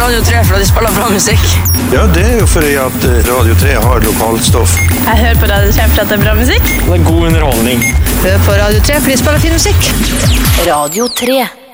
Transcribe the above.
Radio 3 for de spiller bra musikk. Ja, det jo fordi at Radio 3 har lokalstoff. Jeg hører på Radio 3 for det bra musikk. Det god underholdning. Hør på Radio 3 for de spiller fin musikk. Radio 3.